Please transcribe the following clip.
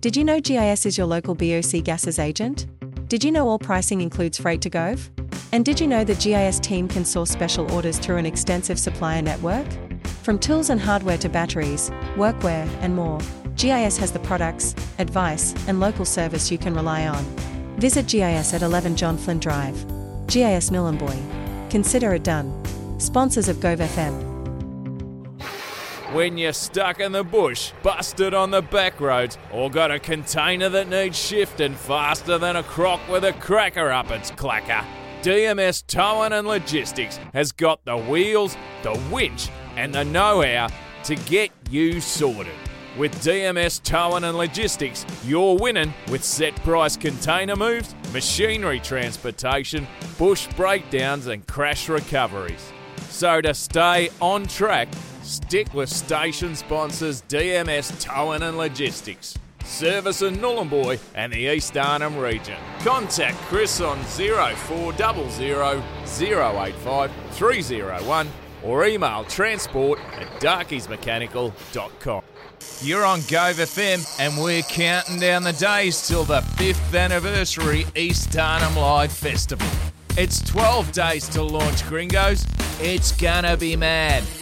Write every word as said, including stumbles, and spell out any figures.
Did you know G I S is your local B O C gases agent? Did you know all pricing includes freight to Gove? And did you know the G I S team can source special orders through an extensive supplier network? From tools and hardware to batteries, workwear, and more, G I S has the products, advice, and local service you can rely on. Visit G I S at eleven John Flynn Drive. G I S Nhulunbuy. Consider it done. Sponsors of Gove F M. When you're stuck in the bush, busted on the back roads, or got a container that needs shifting faster than a croc with a cracker up its clacker, D M S Towing and Logistics has got the wheels, the winch, and the know-how to get you sorted. With D M S Towing and Logistics, you're winning with set price container moves, machinery transportation, bush breakdowns and crash recoveries. So to stay on track, stick with station sponsors D M S Towing and Logistics. Service in Nhulunbuy and the East Arnhem region. Contact Chris on zero four zero zero zero eight five three zero one or email transport at darkies mechanical dot com. You're on Gove F M and we're counting down the days till the fifth anniversary East Arnhem Live Festival. It's twelve days to launch, gringos. It's gonna be mad.